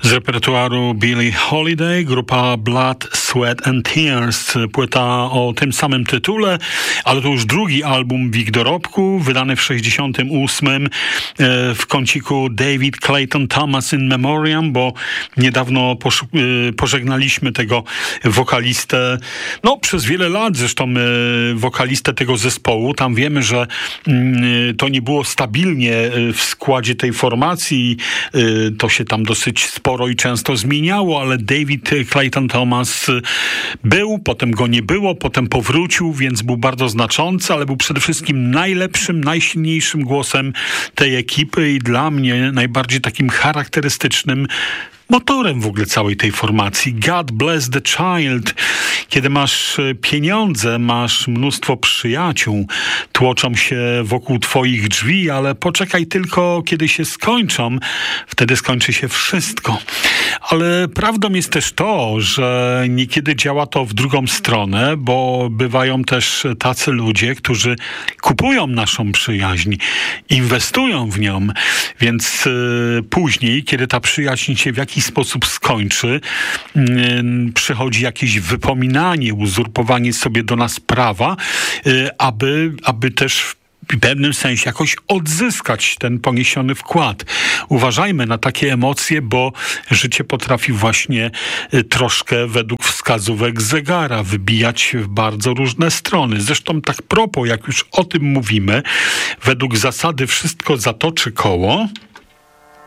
repertuaru Billie Holiday, grupa Blood, Sweat and Tears. Płyta o tym samym tytule, ale to już drugi album w ich dorobku, wydany w 68 w kąciku David Clayton Thomas in Memoriam, bo niedawno pożegnaliśmy tego wokalistę, przez wiele lat zresztą wokalistę tego zespołu. Tam wiemy, że to nie było stabilnie w składzie tej formacji, to się tam dosyć sporo i często zmieniało, ale David Clayton Thomas był, potem go nie było, potem powrócił, więc był bardzo znaczący, ale był przede wszystkim najlepszym, najsilniejszym głosem tej ekipy i dla mnie najbardziej takim charakterystycznym motorem w ogóle całej tej formacji. God bless the child. Kiedy masz pieniądze, masz mnóstwo przyjaciół, tłoczą się wokół twoich drzwi, ale poczekaj tylko, kiedy się skończą. Wtedy skończy się wszystko. Ale prawdą jest też to, że niekiedy działa to w drugą stronę, bo bywają też tacy ludzie, którzy kupują naszą przyjaźń, inwestują w nią, więc później, kiedy ta przyjaźń się w jakiś sposób skończy, przychodzi jakieś wypominanie, uzurpowanie sobie do nas prawa, aby też w pewnym sensie jakoś odzyskać ten poniesiony wkład. Uważajmy na takie emocje, bo życie potrafi właśnie troszkę według wskazówek zegara wybijać w bardzo różne strony. Zresztą tak propos, jak już o tym mówimy, według zasady wszystko zatoczy koło,